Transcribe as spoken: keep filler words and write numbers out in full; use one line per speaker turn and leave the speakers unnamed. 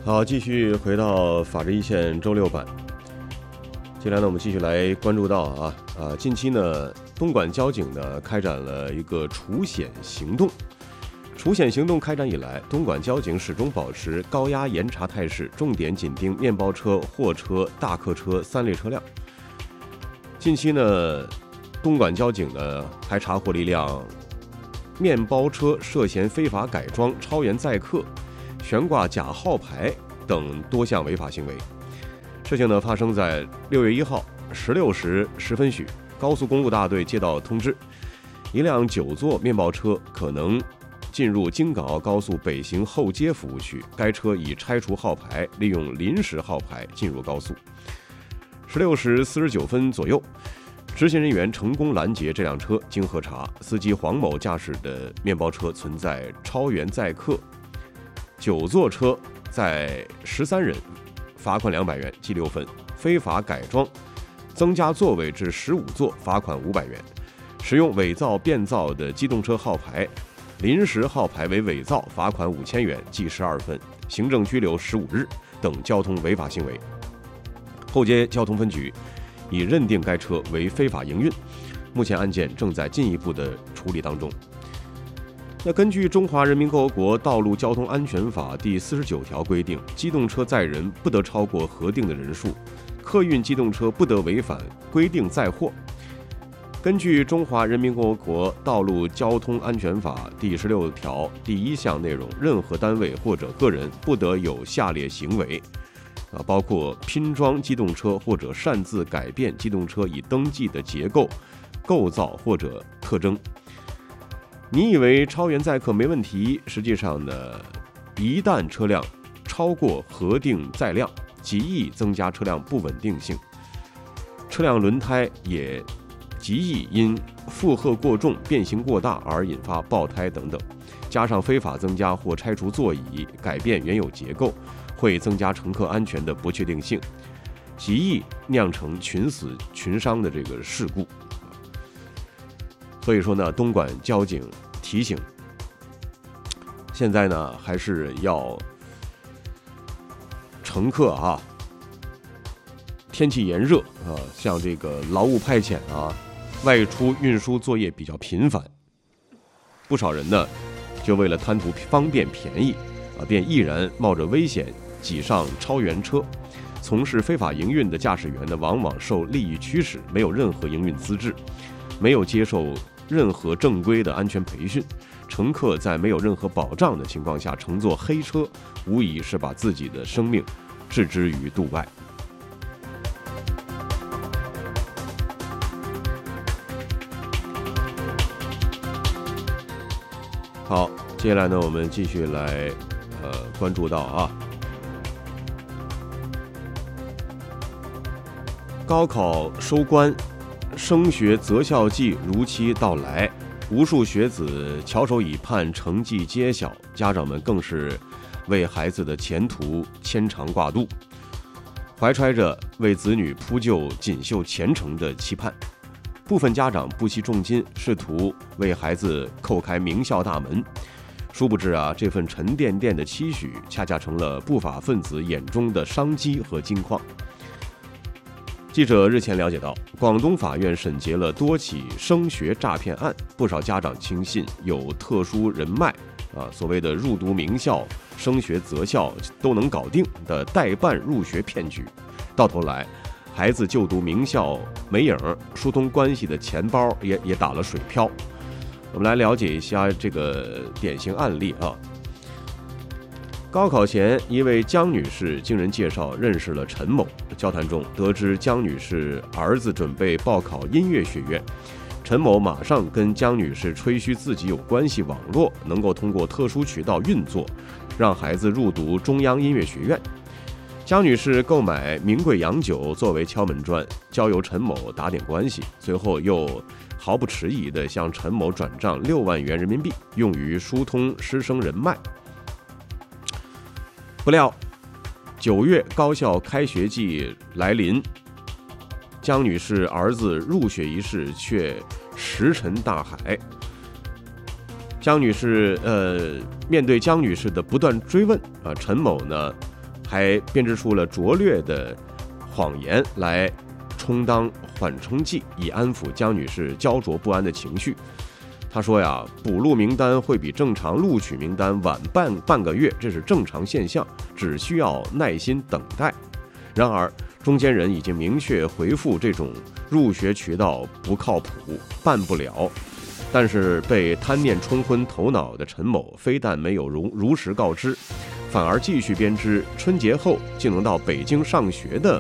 好，继续回到法治一线周六版。接下来呢，我们继续来关注到啊啊，近期呢，东莞交警呢开展了一个除险行动。除险行动开展以来，东莞交警始终保持高压严查态势，重点紧盯面包车、货车、大客车三类车辆。近期呢，东莞交警呢还查获了一辆面包车涉嫌非法改装、超员载客、悬挂假号牌等多项违法行为。事情呢发生在六月一号十六时十分许，高速公路大队接到通知，一辆九座面包车可能进入京港澳高速北行后街服务区，该车已拆除号牌，利用临时号牌进入高速。十六时四十九分左右，执勤人员成功拦截这辆车，经核查，司机黄某驾驶的面包车存在超员载客，九座车载十三人，罚款两百元，记六分；非法改装，增加座位至十五座，罚款五百元；使用伪造、变造的机动车号牌，临时号牌为伪造，罚款五千元，记十二分；行政拘留十五日等交通违法行为。后街交通分局已认定该车为非法营运，目前案件正在进一步的处理当中。那根据《中华人民共和国道路交通安全法》第四十九条规定，机动车载人不得超过核定的人数，客运机动车不得违反规定载货。根据《中华人民共和国道路交通安全法》第十六条第一项内容，任何单位或者个人不得有下列行为，啊，包括拼装机动车或者擅自改变机动车已登记的结构、构造或者特征。你以为超员载客没问题，实际上呢，一旦车辆超过核定载量，极易增加车辆不稳定性，车辆轮胎也极易因负荷过重、变形过大而引发爆胎等等。加上非法增加或拆除座椅、改变原有结构，会增加乘客安全的不确定性，极易酿成群死群伤的这个事故。所以说呢，东莞交警提醒，现在呢还是要乘客啊，天气炎热啊，像这个劳务派遣啊，外出运输作业比较频繁，不少人呢就为了贪图方便便宜啊，便毅然冒着危险挤上超员车。从事非法营运的驾驶员呢，往往受利益驱使，没有任何营运资质，没有接受任何正规的安全培训，乘客在没有任何保障的情况下乘坐黑车，无疑是把自己的生命置之于度外。好，接下来呢，我们继续来呃关注到啊，高考收官，升学择校季如期到来，无数学子翘首以盼，成绩揭晓，家长们更是为孩子的前途牵肠挂肚，怀揣着为子女铺就锦绣前程的期盼。部分家长不惜重金，试图为孩子叩开名校大门，殊不知啊，这份沉甸甸的期许，恰恰成了不法分子眼中的商机和金矿。记者日前了解到，广东法院审结了多起升学诈骗案，不少家长轻信有特殊人脉啊，所谓的入读名校、升学择校都能搞定的代办入学骗局，到头来孩子就读名校没影，疏通关系的钱包也也打了水漂。我们来了解一下这个典型案例啊。高考前，一位江女士经人介绍认识了陈某，交谈中得知江女士儿子准备报考音乐学院，陈某马上跟江女士吹嘘自己有关系网络，能够通过特殊渠道运作，让孩子入读中央音乐学院。江女士购买名贵洋酒作为敲门砖，交由陈某打点关系，随后又毫不迟疑地向陈某转账六万元人民币，用于疏通师生人脉。不料九月高校开学季来临，江女士儿子入学一事却石沉大海。江女士呃，面对江女士的不断追问啊，陈某呢还编织出了拙劣的谎言来充当缓冲剂，以安抚江女士焦灼不安的情绪。他说呀，补录名单会比正常录取名单晚半半个月，这是正常现象，只需要耐心等待。然而，中间人已经明确回复，这种入学渠道不靠谱，办不了。但是被贪念冲昏头脑的陈某，非但没有如如实告知，反而继续编织春节后就能到北京上学的